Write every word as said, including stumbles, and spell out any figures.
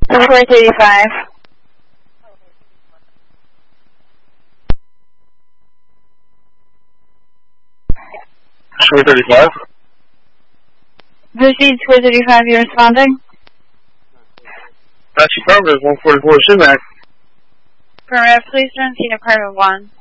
four thirty-five. four thirty-five. Proceed four thirty-five, you're responding? That's affirmative, one forty-four Sumac. Affirmative, please turn to apartment one.